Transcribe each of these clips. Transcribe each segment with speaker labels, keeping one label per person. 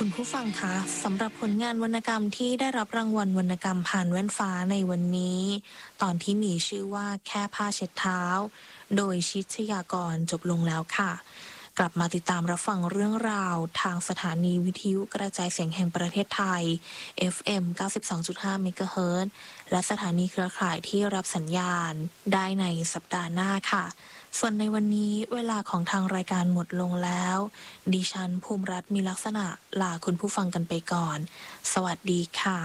Speaker 1: คุณผู้ฟังคะสำหรับผลงานวรรณกรรมที่ได้รับรางวัลวรรณกรรมผ่านแว่นฟ้าในวันนี้ตอนที่มีชื่อว่าแค่ผ้าเช็ดเท้าโดยชิตยากรจบลงแล้วค่ะกลับมาติดตามรับฟังเรื่องราวทางสถานีวิทยุกระจายเสียงแห่งประเทศไทย FM 92.5 เมกะเฮิรตซ์และสถานีเครือข่ายที่รับสัญญาณได้ในสัปดาห์หน้าค่ะส่วนในวันนี้เวลาของทางรายการหมดลงแล้วดิฉันภูมิรัตน์มีลักษณะลาคุณผู้ฟังกันไปก่อนสวัสดีค่ะ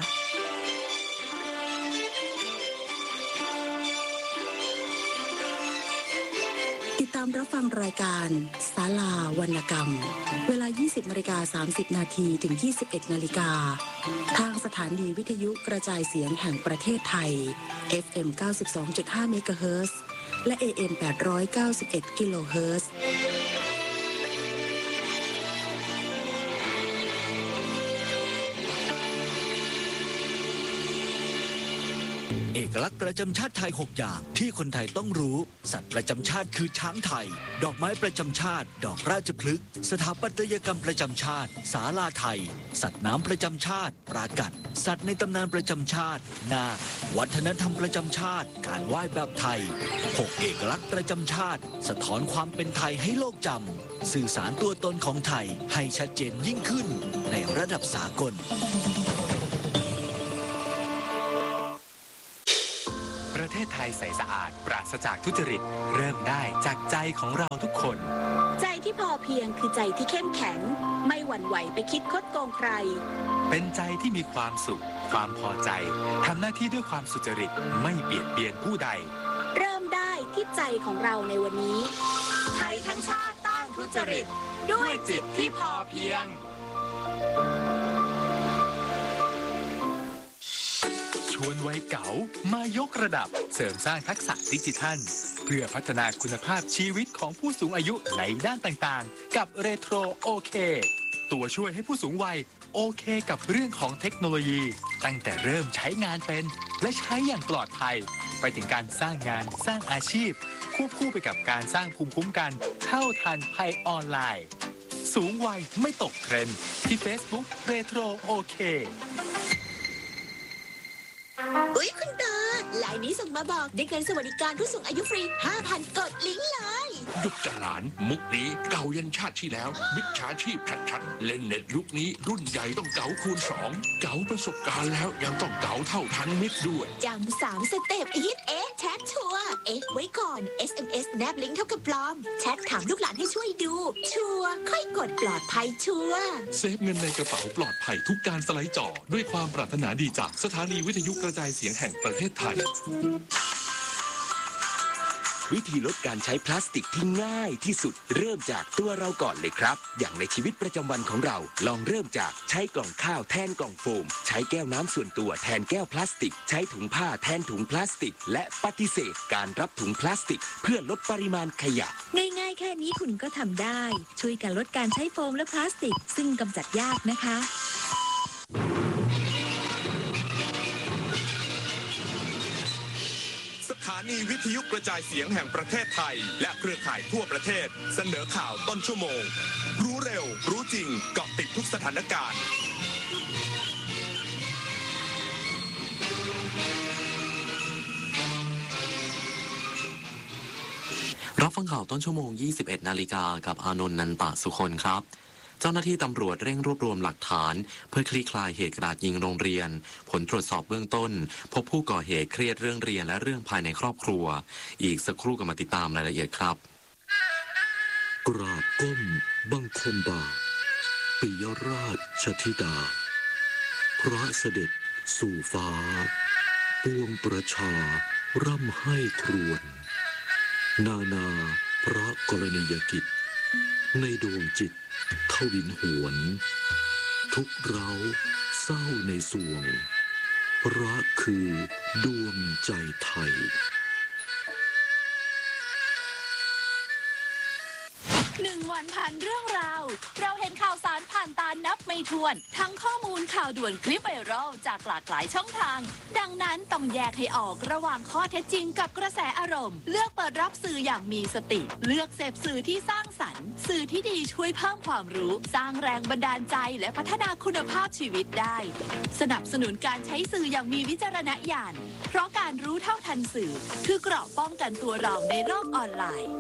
Speaker 2: ติดตามรับฟังรายการศาลาวรรณกรรมเวลา 20:30 นาทีถึง 21 นาฬิกาทางสถานีวิทยุกระจายเสียงแห่งประเทศไทย FM 92.5 เมกะเฮิรตซ์และ AM 891 กิโลเฮิรตซ์
Speaker 3: เอกลักษณ์ประจำชาติไทย6อย่างที่คนไทยต้องรู้สัตว์ประจำชาติคือช้างไทยดอกไม้ประจำชาติดอกราชพฤกษ์สถาปัตยกรรมประจำชาติศาลาไทยสัตว์น้ำประจำชาติปรากัดสัตว์ในตำนานประจำชาตินาควัฒนธรรมประจำชาติการไหว้แบบไทย6เอกลักษณ์ประจำชาติสะท้อนความเป็นไทยให้โลกจำสื่อสารตัวตนของไทยให้ชัดเจนยิ่งขึ้นในระดับสากล
Speaker 4: ประเทศไทยใสสะอาดปราศจากทุจริตเริ่มได้จากใจของเราทุกคน
Speaker 2: ใจที่พอเพียงคือใจที่เข้มแข็งไม่หวั่นไหวไปคิดคดโกงใคร
Speaker 4: เป็นใจที่มีความสุขความพอใจทำหน้าที่ด้วยความสุจริตไม่เบียดเบียนผู้ใด
Speaker 2: เริ่มได้ที่ใจของเราในวันนี้ไทยทั้งชาติต้านทุจริตด้วยจิตที่พอเพียง
Speaker 4: ชวนวัยเก๋ามายกระดับเสริมสร้างทักษะดิจิทัลเพื่อพัฒนาคุณภาพชีวิตของผู้สูงอายุในด้านต่างๆกับเรโทรโอเคตัวช่วยให้ผู้สูงวัยโอเคกับเรื่องของเทคโนโลยีตั้งแต่เริ่มใช้งานเป็นและใช้อย่างปลอดภัยไปถึงการสร้างงานสร้างอาชีพควบคู่ไปกับการสร้างภูมิคุ้มกันเท่าทันภัยออนไลน์สูงวัยไม่ตกเทรนด์ที่ Facebook เรโทรโอเค
Speaker 2: อุ๊ยคุณตาไลน์นี้ส่งมาบอกได้เงินสวัสดิการผู้สูงอายุฟรี 5,000 กดลิงก์เลย
Speaker 5: หยุดจะหลานมุกนี้เก่ายันชาติที่แล้วมิจฉาชีพชัดๆเล่นเน็ตยุคนี้รุ่นใหญ่ต้องเก๋าคูณ2เก๋าประสบการณ์แล้วยังต้องเก๋าเท่าทันมิตรด้วย
Speaker 2: จำ3 สเต็ปอีทแชทชัวร์ไว้ก่อน SMS แนบลิงก์เท่ากับปลอมแชทถามลูกหลานให้ช่วยดูชัวร์ค่อยกดปลอดภัยชัวร์
Speaker 5: เซฟเงินในกระเป๋าปลอดภัยทุกการสไลด์จอด้วยความปรารถนาดีจากสถานีวิทยุกระจายเสียงแห่งประเทศไทย
Speaker 6: วิธีลดการใช้พลาสติกที่ง่ายที่สุดเริ่มจากตัวเราก่อนเลยครับอย่างในชีวิตประจำวันของเราลองเริ่มจากใช้กล่องข้าวแทนกล่องโฟมใช้แก้วน้ำส่วนตัวแทนแก้วพลาสติกใช้ถุงผ้าแทนถุงพลาสติกและปฏิเสธการรับถุงพลาสติกเพื่อลดปริมาณขยะ
Speaker 7: ง่ายๆแค่นี้คุณก็ทำได้ช่วยกันลดการใช้โฟมและพลาสติกซึ่งกำจัดยากนะคะ
Speaker 8: สถานีวิทยุกระจายเสียงแห่งประเทศไทยและเครือข่ายทั่วประเทศเสนอข่าวต้นชั่วโมงรู้เร็วรู้จริงเกาะติดทุกสถานการณ์
Speaker 9: รับฟังข่าวต้นชั่วโมง 21 นาฬิกากับอานนท์นันตสุคนครับเจ้าหน้าที่ตำรวจเร่งรวบรวมหลักฐานเพื่อคลี่คลายเหตุกราดยิงโรงเรียนผลตรวจสอบเบื้องต้นพบผู้ก่อเหตุเครียดเรื่องเรียนและเรื่องภายในครอบครัวอีกสักครู่ก็มาติดตามรายละเอียดครับ
Speaker 10: กราบก้มบังคมบาทปิยราชธิดาพระเสด็จสู่ฟ้าปวงประชาร่ำให้ครวญนาพระกรณียกิจในดวงจิตทวินหวนทุกเราเศร้าในสวงพระคือดวงใจไทย
Speaker 11: 1 วันผ่านเรื่องราวเราเห็นข่าวสารผ่านตานับไม่ถ้วนทั้งข้อมูลข่าวด่วนคลิปไวรัลจากหลากหลายช่องทางดังนั้นต้องแยกให้ออกระหว่างข้อเท็จจริงกับกระแสอารมณ์เลือกเปิดรับสื่ออย่างมีสติเลือกเสพสื่อที่สร้างสรรค์สื่อที่ดีช่วยเพิ่มความรู้สร้างแรงบันดาลใจและพัฒนาคุณภาพชีวิตได้สนับสนุนการใช้สื่ออย่างมีวิจารณญาณเพราะการรู้เท่าทันสื่อคือเกราะป้องกันตัวเราในโลกออนไลน์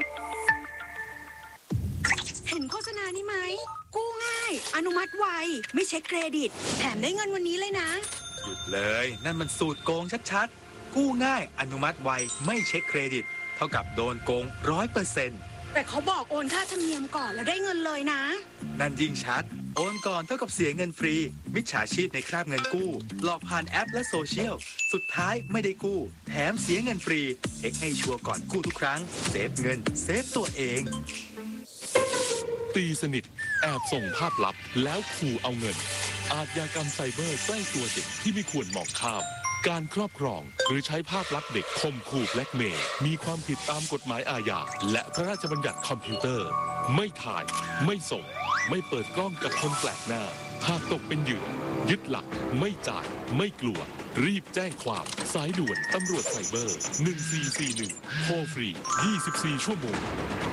Speaker 12: เห็นโฆษณานี้ไหมกู้ง่ายอนุมัติไวไม่เช็คเครดิตแถมได้เงินวันนี้เลยนะ
Speaker 4: หยุดเลยนั่นมันสูตรโกงชัดๆกู้ง่ายอนุมัติไวไม่เช็คเครดิตเท่ากับโดนโกง 100%
Speaker 12: แต่เขาบอกโอนค่าธรรมเนียมก่อนแล้วได้เงินเลยนะ
Speaker 4: นั่นยิ่งชัดโอนก่อนเท่ากับเสียเงินฟรีมิจฉาชีพในคราบเงินกู้หลอกผ่านแอปและโซเชียลสุดท้ายไม่ได้กู้แถมเสียเงินฟรีเช็คให้ชัวร์ก่อนกู้ทุกครั้งเซฟเงินเซฟตัวเอง
Speaker 5: ตีสนิทแอบส่งภาพลับแล้วขู่เอาเงินอาชญากรรมไซเบอร์ใกล้ตัวเด็กที่ไม่ควรมองข้ามการครอบครองหรือใช้ภาพลับเด็กข่มขู่แบล็กเมย์มีความผิดตามกฎหมายอาญาและพระราชบัญญัติคอมพิวเตอร์ไม่ถ่ายไม่ส่งไม่เปิดกล้องกับคนแปลกหน้าหากตกเป็นเหยื่อยึดหลักไม่จ่ายไม่กลัวรีบแจ้งความสายด่วนตำรวจไซเบอร์1441โทรฟรี24ชั่วโมง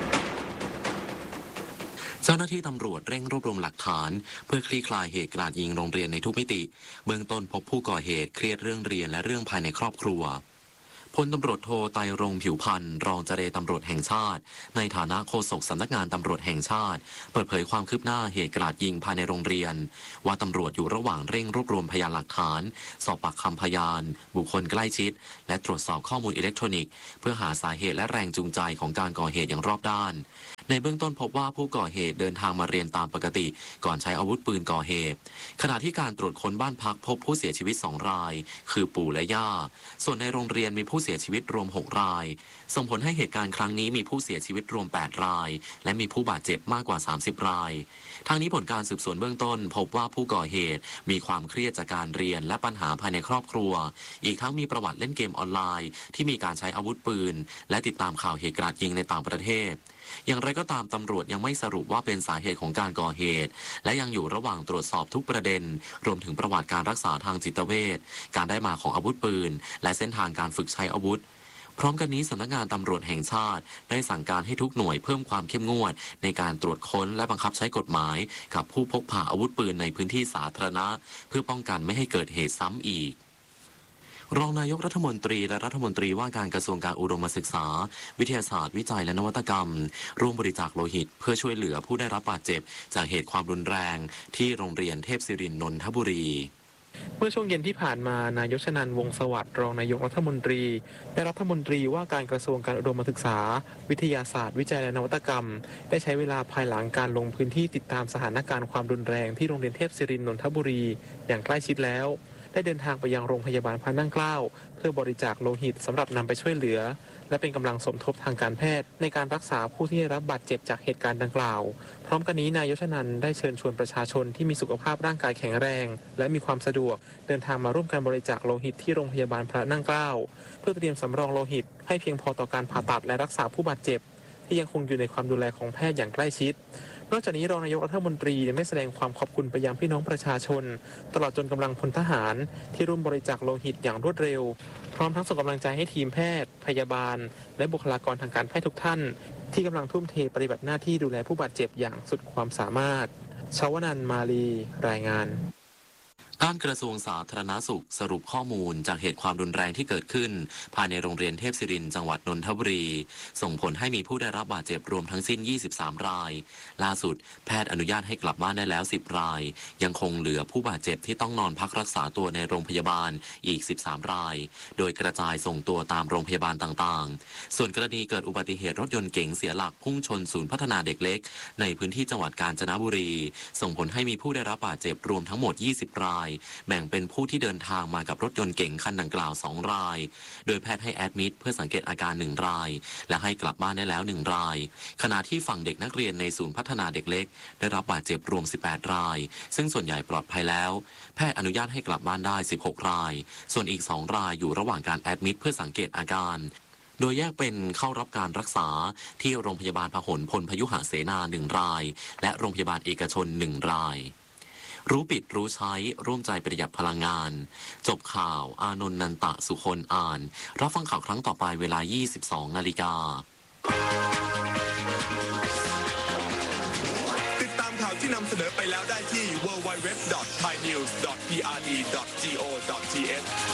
Speaker 9: เจ้าหน้าที่ตำรวจเร่งรวบรวมหลักฐานเพื่อคลี่คลายเหตุกราดยิงโรงเรียนในทุกมิติเบื้องต้นพบผู้ก่อเหตุเครียดเรื่องเรียนและเรื่องภายในครอบครัวพลตำรวจโทไตรรงค์ผิวพันธ์รองเจรตำรวจแห่งชาติในฐานะโฆษกสำนักงานตำรวจแห่งชาติเปิดเผยความคืบหน้าเหตุกราดยิงภายในโรงเรียนว่าตำรวจอยู่ระหว่างเร่งรวบรวมพยานหลักฐานสอบปากคำพยานบุคคลใกล้ชิดและตรวจสอบข้อมูลอิเล็กทรอนิกส์เพื่อหาสาเหตุและแรงจูงใจของการก่อเหตุอย่างรอบด้านในเบื้องต้นพบว่าผู้ก่อเหตุเดินทางมาเรียนตามปกติก่อนใช้อาวุธปืนก่อเหตุขณะที่การตรวจค้นบ้านพักพบผู้เสียชีวิต2รายคือปู่และย่าส่วนในโรงเรียนมีผู้เสียชีวิตรวม6รายส่งผลให้เหตุการณ์ครั้งนี้มีผู้เสียชีวิตรวม8รายและมีผู้บาดเจ็บมากกว่า30รายทางนี้ผลการสืบสวนเบื้องต้นพบว่าผู้ก่อเหตุมีความเครียดจากการเรียนและปัญหาภายในครอบครัวอีกทั้งมีประวัติเล่นเกมออนไลน์ที่มีการใช้อาวุธปืนและติดตามข่าวเหตุกราดยิงในต่างประเทศอย่างไรก็ตามตำรวจยังไม่สรุปว่าเป็นสาเหตุของการก่อเหตุและยังอยู่ระหว่างตรวจสอบทุกประเด็นรวมถึงประวัติการรักษาทางจิตเวชการได้มาของอาวุธปืนและเส้นทางการฝึกใช้อาวุธพร้อมกันนี้สำนักงานตำรวจแห่งชาติได้สั่งการให้ทุกหน่วยเพิ่มความเข้มงวดในการตรวจค้นและบังคับใช้กฎหมายกับผู้พกพาอาวุธปืนในพื้นที่สาธารณะเพื่อป้องกันไม่ให้เกิดเหตุซ้ำอีกรองนายกรัฐมนตรีและรัฐมนตรีว่าการกระทรวงการอุดมศึกษาวิทยาศาสตร์วิจัยและนวัตกรรมร่วมบริจาคโลหิตเพื่อช่วยเหลือผู้ได้รับบาดเจ็บจากเหตุความรุนแรงที่โรงเรียนเทพศิรินทร์นนทบุรี
Speaker 13: เมื่อช่วงเย็นที่ผ่านมานายกชนันท์วงศ์สวัสดิ์รองนายกรัฐมนตรีและรัฐมนตรีว่าการกระทรวงการอุดมศึกษาวิทยาศาสตร์วิจัยและนวัตกรรมได้ใช้เวลาภายหลังการลงพื้นที่ติดตามสถานการณ์ความรุนแรงที่โรงเรียนเทพศิรินทร์นนทบุรีอย่างใกล้ชิดแล้วได้เดินทางไปยังโรงพยาบาลพระนั่งเกล้าเพื่อบริจาคโลหิตสำหรับนำไปช่วยเหลือและเป็นกำลังสมทบทางการแพทย์ในการรักษาผู้ที่ได้รับบาดเจ็บจากเหตุการณ์ดังกล่าวพร้อมกันนี้นายกชนันท์ได้เชิญชวนประชาชนที่มีสุขภาพร่างกายแข็งแรงและมีความสะดวกเดินทางมาร่วมการบริจาคโลหิตที่โรงพยาบาลพระนั่งเกล้าเพื่อเตรียมสำรองโลหิตให้เพียงพอต่อการผ่าตัดและรักษาผู้บาดเจ็บที่ยังคงอยู่ในความดูแลของแพทย์อย่างใกล้ชิดนอกจากนี้รองนายกรัฐมนตรียังได้แสดงความขอบคุณไปยังพี่น้องประชาชนตลอดจนกำลังพลทหารที่ร่วมบริจาคโลหิตอย่างรวดเร็วพร้อมทั้งส่งกำลังใจให้ทีมแพทย์พยาบาลและบุคลากรทางการแพทย์ทุกท่านที่กำลังทุ่มเทปฏิบัติหน้าที่ดูแลผู้บาดเจ็บอย่างสุดความสามารถชวนันท์มาลีรายงาน
Speaker 9: ด้านกระทรวงสาธารณสุขสรุปข้อมูลจากเหตุความรุนแรงที่เกิดขึ้นภายในโรงเรียนเทพศิรินทร์จังหวัดนนทบุรีส่งผลให้มีผู้ได้รับบาดเจ็บรวมทั้งสิ้น23รายล่าสุดแพทย์อนุญาตให้กลับบ้านได้แล้ว10รายยังคงเหลือผู้บาดเจ็บที่ต้องนอนพักรักษาตัวในโรงพยาบาลอีก13รายโดยกระจายส่งตัวตามโรงพยาบาลต่างๆส่วนกรณีเกิดอุบัติเหตุรถยนต์เก๋งเสียหลักพุ่งชนศูนย์พัฒนาเด็กเล็กในพื้นที่จังหวัดกาญจนบุรีส่งผลให้มีผู้ได้รับบาดเจ็บรวมทั้งหมด20รายแบ่งเป็นผู้ที่เดินทางมากับรถยนต์เก๋งคันดังกล่าว2รายโดยแพทย์ให้แอดมิดเพื่อสังเกตอาการ1รายและให้กลับบ้านได้แล้ว1รายขณะที่ฝั่งเด็กนักเรียนในศูนย์พัฒนาเด็กเล็กได้รับบาดเจ็บรวม18รายซึ่งส่วนใหญ่ปลอดภัยแล้วแพทย์อนุญาตให้กลับบ้านได้16รายส่วนอีก2รายอยู่ระหว่างการแอดมิดเพื่อสังเกตอาการโดยแยกเป็นเข้ารับการรักษาที่โรงพยาบาลพหลพลพยุหเสนา1รายและโรงพยาบาลเอกชน1รายรู้ปิดรู้ใช้ร่วมใจประหยัดพลังงาน จบข่าวอานนท์นันตะสุคนอ่านรับฟังข่าวครั้งต่อไปเวลา 22 นาฬิกา
Speaker 8: ติดตามข่าวที่นำเสนอไปแล้วได้ที่ www.thainews.prd.go.th